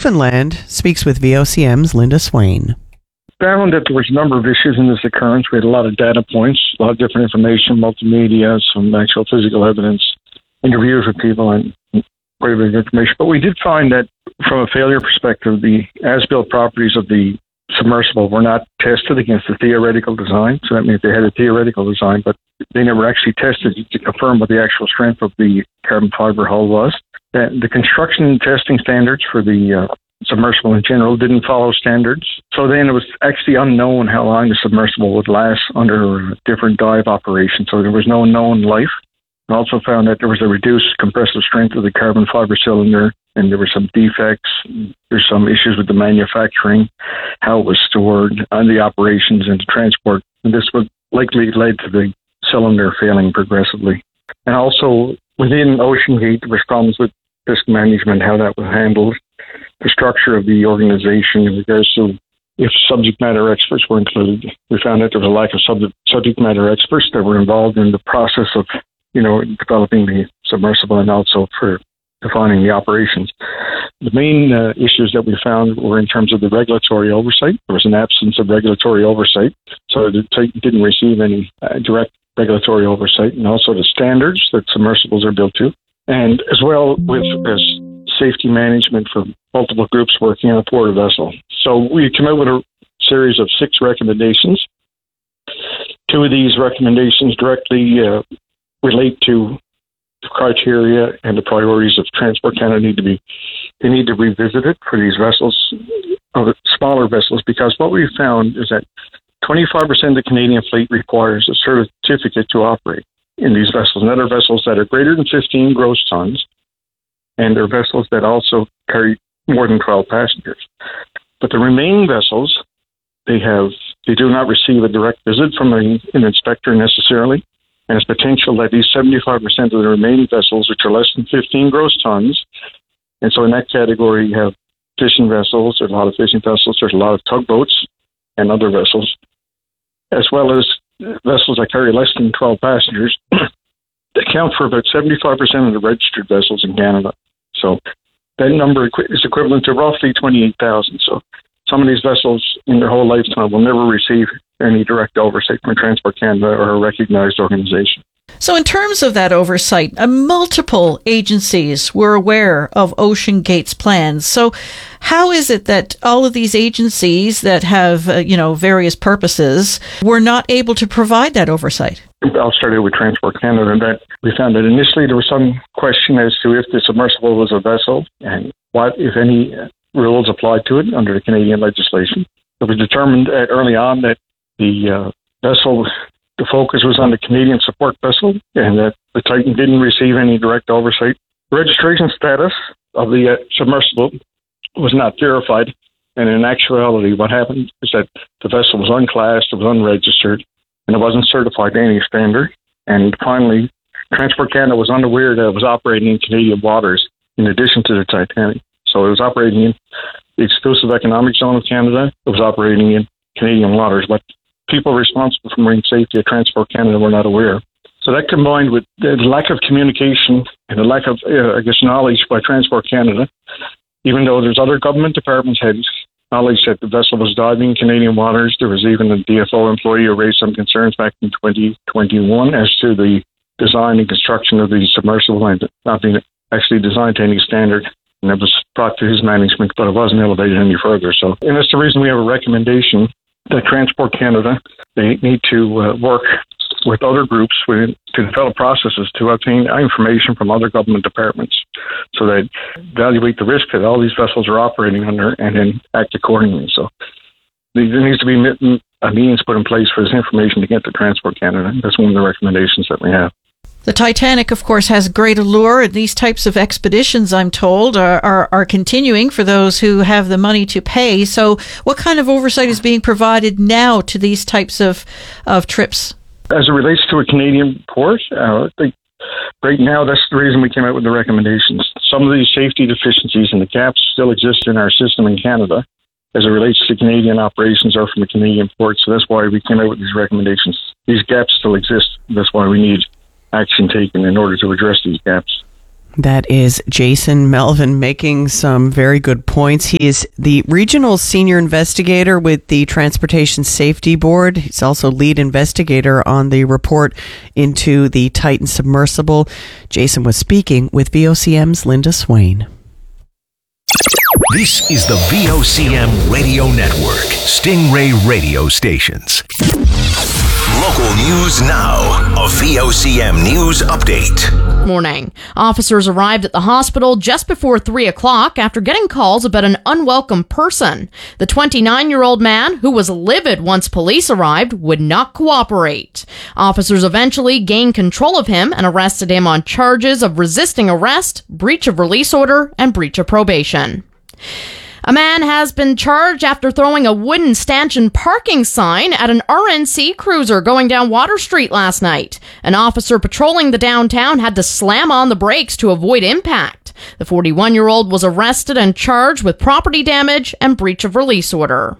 Newfoundland speaks with VOCM's Linda Swain. Found that there was a number of issues in this occurrence. We had a lot of data points, a lot of different information, multimedia, some actual physical evidence, interviews with people, and quite a bit of information. But we did find that from a failure perspective, the as-built properties of the submersible were not tested against the theoretical design. So that means they had a theoretical design, but they never actually tested to confirm what the actual strength of the carbon fiber hull was. The construction and testing standards for the submersible in general didn't follow standards. So then it was actually unknown how long the submersible would last under different dive operations. So there was no known life. We also found that there was a reduced compressive strength of the carbon fiber cylinder, and there were some defects. There's some issues with the manufacturing, how it was stored, and the operations and the transport. And this would likely led to the cylinder failing progressively. And also within OceanGate, there was problems with risk management, how that was handled, the structure of the organization in regards to if subject matter experts were included. We found that there was a lack of subject matter experts that were involved in the process of, developing the submersible and also for defining the operations. The main issues that we found were in terms of the regulatory oversight. There was an absence of regulatory oversight, so it didn't receive any direct regulatory oversight, and also the standards that submersibles are built to, and as well with safety management for multiple groups working on a port vessel. So we came out with a series of 6 recommendations. 2 of these recommendations directly relate to the criteria and the priorities of Transport Canada. They need to revisit it for these vessels, smaller vessels, because what we found is that 25% of the Canadian fleet requires a certificate to operate in these vessels. And that are vessels that are greater than 15 gross tons, and they're vessels that also carry more than 12 passengers. But the remaining vessels, they do not receive a direct visit from an inspector necessarily, and it's potential that these 75% of the remaining vessels, which are less than 15 gross tons, and so in that category you have fishing vessels, there's a lot of fishing vessels, there's a lot of tugboats and other vessels, as well as vessels that carry less than 12 passengers. They account for about 75% of the registered vessels in Canada. So that number is equivalent to roughly 28,000. So some of these vessels in their whole lifetime will never receive any direct oversight from Transport Canada or a recognized organization. So in terms of that oversight, multiple agencies were aware of OceanGate's plans. So how is it that all of these agencies that have, various purposes were not able to provide that oversight? I'll start out with Transport Canada, and that we found that initially there was some question as to if the submersible was a vessel and what, if any, rules applied to it under the Canadian legislation. It was determined early on that the focus was on the Canadian support vessel, and that the Titan didn't receive any direct oversight. The registration status of the submersible was not verified, and in actuality, what happened is that the vessel was unclassed, it was unregistered, and it wasn't certified to any standard. And finally, Transport Canada was unaware that it was operating in Canadian waters in addition to the Titanic. So it was operating in the exclusive economic zone of Canada. It was operating in Canadian waters, but people responsible for marine safety at Transport Canada were not aware. So that combined with the lack of communication and the lack of, knowledge by Transport Canada, even though there's other government departments had knowledge that the vessel was diving in Canadian waters. There was even a DFO employee who raised some concerns back in 2021 as to the design and construction of the submersible and not being actually designed to any standard. And it was brought to his management, but it wasn't elevated any further. So, and that's the reason we have a recommendation that Transport Canada, they need to work with other groups to develop processes to obtain information from other government departments so they evaluate the risk that all these vessels are operating under and then act accordingly. So there needs to be a means put in place for this information to get to Transport Canada. That's one of the recommendations that we have. The Titanic, of course, has great allure, and these types of expeditions, I'm told, are continuing for those who have the money to pay. So what kind of oversight is being provided now to these types of trips? As it relates to a Canadian port, right now that's the reason we came out with the recommendations. Some of these safety deficiencies and the gaps still exist in our system in Canada as it relates to Canadian operations or from a Canadian port. So that's why we came out with these recommendations. These gaps still exist. That's why we need action taken in order to address these gaps. That is Jason Melvin making some very good points. He is the regional senior investigator with the Transportation Safety Board. He's also lead investigator on the report into the Titan submersible. Jason was speaking with VOCM's Linda Swain. This is the VOCM Radio Network, Stingray radio stations. Local news now, a VOCM news update. Morning. Officers arrived at the hospital just before 3 o'clock after getting calls about an unwelcome person. The 29-year-old man, who was livid once police arrived, would not cooperate. Officers eventually gained control of him and arrested him on charges of resisting arrest, breach of release order, and breach of probation. A man has been charged after throwing a wooden stanchion parking sign at an RNC cruiser going down Water Street last night. An officer patrolling the downtown had to slam on the brakes to avoid impact. The 41-year-old was arrested and charged with property damage and breach of release order.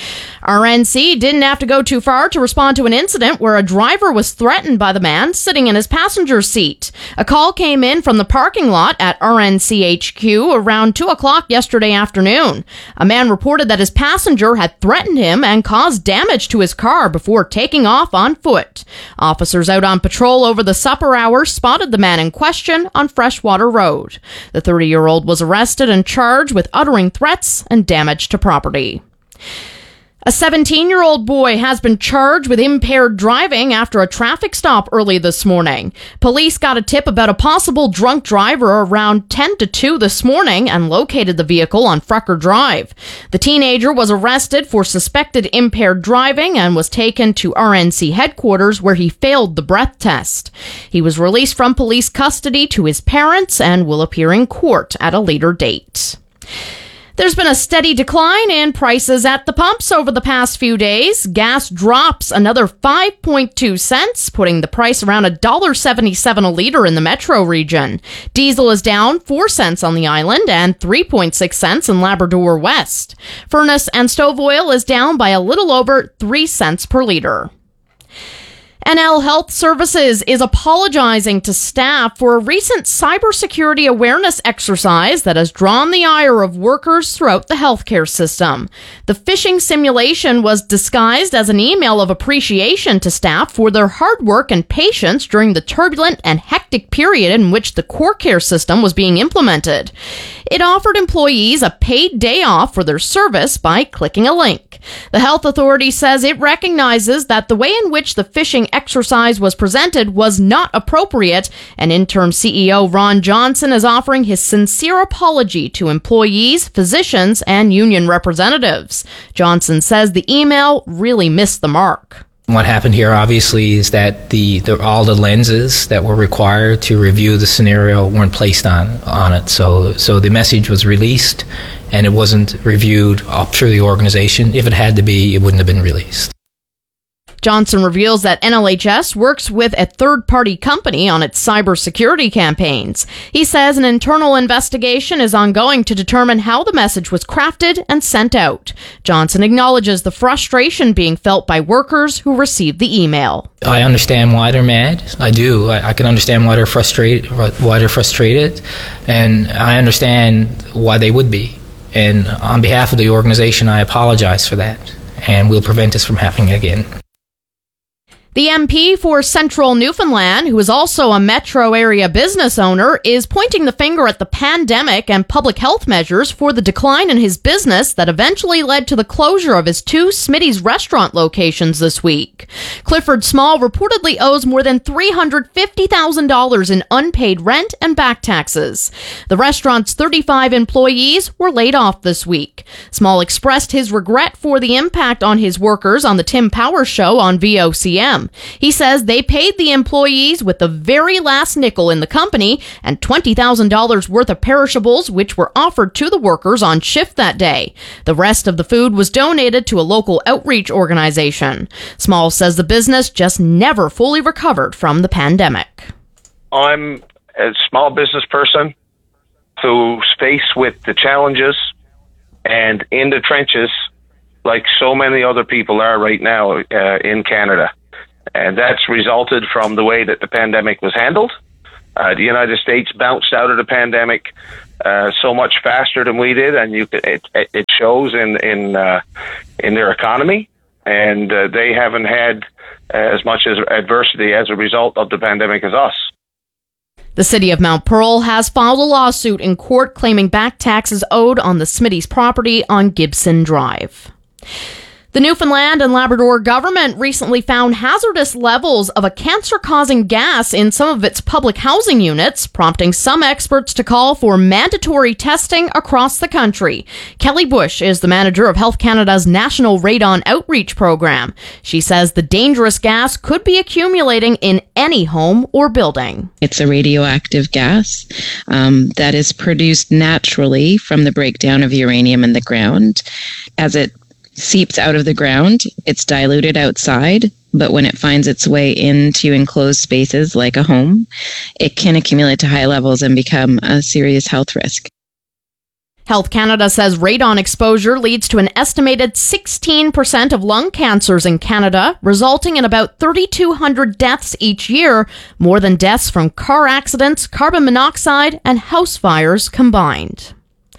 RNC didn't have to go too far to respond to an incident where a driver was threatened by the man sitting in his passenger seat. A call came in from the parking lot at RNC HQ around 2 o'clock yesterday afternoon. A man reported that his passenger had threatened him and caused damage to his car before taking off on foot. Officers out on patrol over the supper hours spotted the man in question on Freshwater Road. The 30-year-old was arrested and charged with uttering threats and damage to property. A 17-year-old boy has been charged with impaired driving after a traffic stop early this morning. Police got a tip about a possible drunk driver around 10 to 2 this morning and located the vehicle on Frecker Drive. The teenager was arrested for suspected impaired driving and was taken to RNC headquarters where he failed the breath test. He was released from police custody to his parents and will appear in court at a later date. There's been a steady decline in prices at the pumps over the past few days. Gas drops another 5.2 cents, putting the price around $1.77 a liter in the metro region. Diesel is down 4 cents on the island and 3.6 cents in Labrador West. Furnace and stove oil is down by a little over 3 cents per liter. NL Health Services is apologizing to staff for a recent cybersecurity awareness exercise that has drawn the ire of workers throughout the healthcare system. The phishing simulation was disguised as an email of appreciation to staff for their hard work and patience during the turbulent and hectic period in which the core care system was being implemented. It offered employees a paid day off for their service by clicking a link. The health authority says it recognizes that the way in which the phishing exercise was presented was not appropriate, and interim CEO Ron Johnson is offering his sincere apology to employees, physicians, and union representatives. Johnson says the email really missed the mark. What happened here, obviously, is that all the lenses that were required to review the scenario weren't placed on it. So the message was released, and it wasn't reviewed up through the organization. If it had to be, it wouldn't have been released. Johnson reveals that NLHS works with a third-party company on its cybersecurity campaigns. He says an internal investigation is ongoing to determine how the message was crafted and sent out. Johnson acknowledges the frustration being felt by workers who received the email. I understand why they're mad. I do. I can understand why they're frustrated, and I understand why they would be. And on behalf of the organization, I apologize for that, and we'll prevent this from happening again. The MP for Central Newfoundland, who is also a metro area business owner, is pointing the finger at the pandemic and public health measures for the decline in his business that eventually led to the closure of his 2 Smitty's restaurant locations this week. Clifford Small reportedly owes more than $350,000 in unpaid rent and back taxes. The restaurant's 35 employees were laid off this week. Small expressed his regret for the impact on his workers on the Tim Power Show on VOCM. He says they paid the employees with the very last nickel in the company and $20,000 worth of perishables, which were offered to the workers on shift that day. The rest of the food was donated to a local outreach organization. Small says the business just never fully recovered from the pandemic. I'm a small business person who's faced with the challenges and in the trenches like so many other people are right now in Canada. And that's resulted from the way that the pandemic was handled The United States bounced out of the pandemic so much faster than we did, and it shows in their economy, and they haven't had as much as adversity as a result of the pandemic as us. The city of Mount Pearl has filed a lawsuit in court claiming back taxes owed on the Smitty's property on Gibson Drive. The Newfoundland and Labrador government recently found hazardous levels of a cancer-causing gas in some of its public housing units, prompting some experts to call for mandatory testing across the country. Kelly Bush is the manager of Health Canada's National Radon Outreach Program. She says the dangerous gas could be accumulating in any home or building. It's a radioactive gas that is produced naturally from the breakdown of uranium in the ground. As it seeps out of the ground, it's diluted outside, but when it finds its way into enclosed spaces like a home, it can accumulate to high levels and become a serious health risk. Health Canada says radon exposure leads to an estimated 16% of lung cancers in Canada, resulting in about 3,200 deaths each year, more than deaths from car accidents, carbon monoxide, and house fires combined.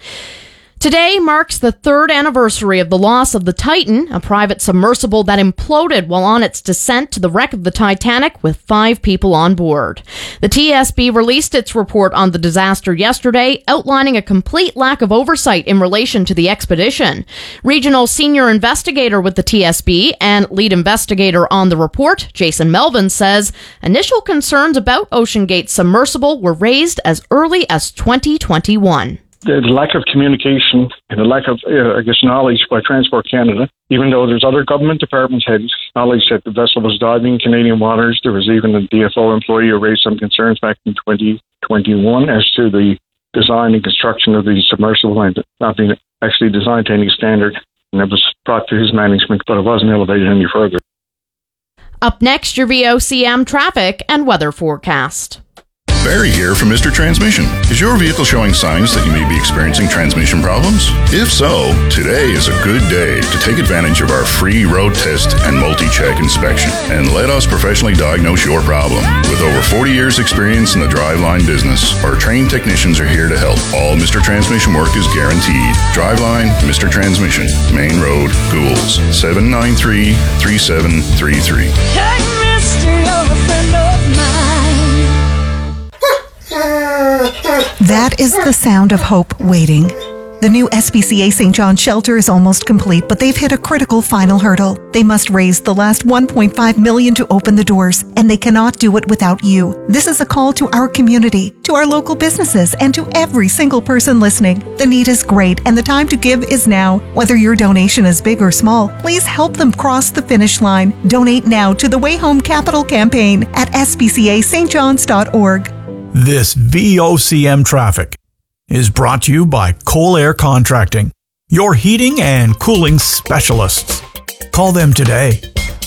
Today marks the third anniversary of the loss of the Titan, a private submersible that imploded while on its descent to the wreck of the Titanic with 5 people on board. The TSB released its report on the disaster yesterday, outlining a complete lack of oversight in relation to the expedition. Regional senior investigator with the TSB and lead investigator on the report, Jason Melvin, says initial concerns about OceanGate's submersible were raised as early as 2021. The lack of communication and the lack of, knowledge by Transport Canada, even though there's other government departments had knowledge that the vessel was diving in Canadian waters. There was even a DFO employee who raised some concerns back in 2021 as to the design and construction of the submersible and not being actually designed to any standard. And it was brought to his management, but it wasn't elevated any further. Up next, your VOCM traffic and weather forecast. Barry here from Mr. Transmission. Is your vehicle showing signs that you may be experiencing transmission problems? If so, today is a good day to take advantage of our free road test and multi-check inspection and let us professionally diagnose your problem. With over 40 years experience in the driveline business, our trained technicians are here to help. All Mr. Transmission work is guaranteed. Driveline, Mr. Transmission, Main Road, Goulds, 793-3733. Hey, mister, you're a friend of mine. That is the sound of hope waiting. The new SPCA St. John shelter is almost complete, but they've hit a critical final hurdle. They must raise the last $1.5 million to open the doors, and they cannot do it without you. This is a call to our community, to our local businesses, and to every single person listening. The need is great, and the time to give is now. Whether your donation is big or small, please help them cross the finish line. Donate now to the Way Home Capital campaign at spcastjohns.org. This VOCM traffic is brought to you by Coal Air Contracting, your heating and cooling specialists. Call them today.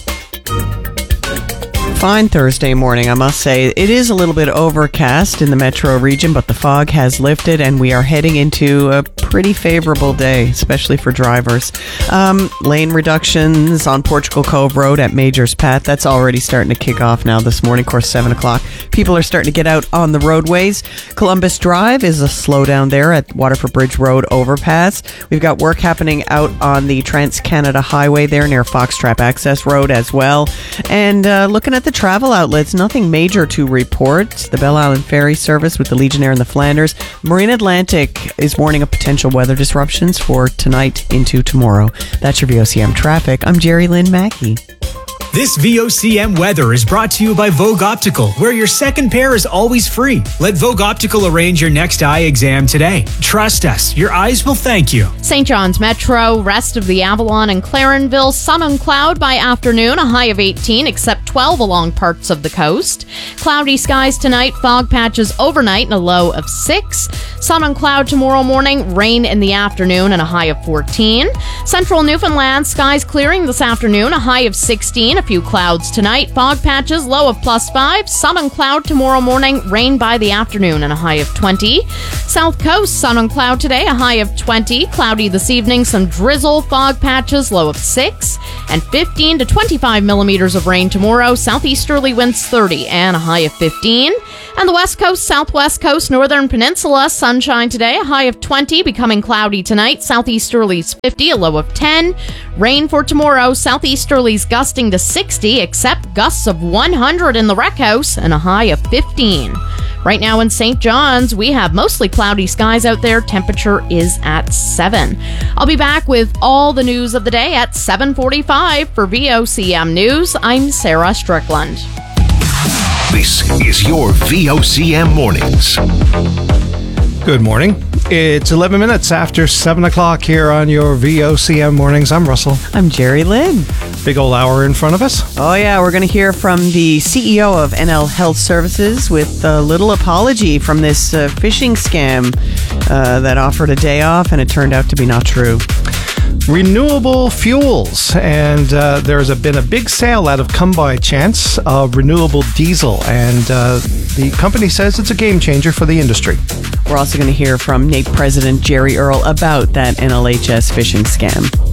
Fine Thursday morning, I must say. It is a little bit overcast in the metro region, but the fog has lifted and we are heading into a pretty favorable day, especially for drivers. Lane reductions on Portugal Cove Road at Majors Path. That's already starting to kick off now this morning, of course, 7 o'clock. People are starting to get out on the roadways. Columbus Drive is a slowdown there at Waterford Bridge Road overpass. We've got work happening out on the Trans-Canada Highway there near Foxtrap Access Road as well. And looking at the travel outlets, nothing major to report. The Belle Island Ferry service with the Legionnaire and the Flanders. Marine Atlantic is warning of potential weather disruptions for tonight into tomorrow. That's your VOCM traffic. I'm Jerry Lynn Mackey. This VOCM weather is brought to you by Vogue Optical, where your second pair is always free. Let Vogue Optical arrange your next eye exam today. Trust us, your eyes will thank you. St. John's Metro, rest of the Avalon and Clarenville, sun and cloud by afternoon, a high of 18, except 12 along parts of the coast. Cloudy skies tonight, fog patches overnight and a low of 6. Sun and cloud tomorrow morning, rain in the afternoon and a high of 14. Central Newfoundland, skies clearing this afternoon, a high of 16, a few clouds tonight, fog patches, low of +5, sun and cloud tomorrow morning, rain by the afternoon, and a high of 20. South Coast, sun and cloud today, a high of 20, cloudy this evening, some drizzle, fog patches, low of 6, and 15 to 25 millimeters of rain tomorrow, southeasterly winds 30, and a high of 15. And the West Coast, Southwest Coast, Northern Peninsula, sunshine today, a high of 20, becoming cloudy tonight, southeasterlies 50, a low of 10. Rain for tomorrow, southeasterlies gusting to 60, except gusts of 100 in the Rec House, and a high of 15. Right now in St. John's, we have mostly cloudy skies out there. Temperature is at 7. I'll be back with all the news of the day at 7:45 for VOCM News. I'm Sarah Strickland. This is your VOCM Mornings. Good morning. It's 11 minutes after 7 o'clock here on your VOCM Mornings. I'm Russell. I'm Jerry Lynn. Big old hour in front of us. Oh, yeah. We're going to hear from the CEO of NL Health Services with a little apology from this phishing scam that offered a day off, and it turned out to be not true. Renewable fuels, and there's been a big sale out of Come By Chance of renewable diesel, and the company says it's a game changer for the industry. We're also going to hear from NAPE President Jerry Earle about that NLHS phishing scam.